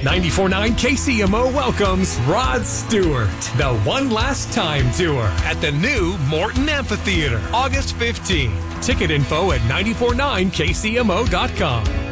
94.9 KCMO welcomes Rod Stewart, the One Last Time Tour at the new Morton Amphitheater, August 15th. Ticket info at 94.9KCMO.com.